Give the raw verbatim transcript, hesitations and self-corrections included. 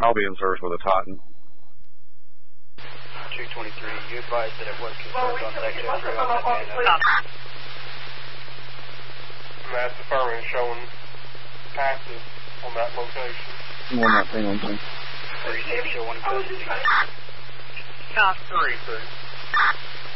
I'll be in service with a Titan. two twenty-three, you advised that it was confirmed on section three on that man. That's affirming showing passive on that location. One that thing on thing. three, show one investigation. Three, three.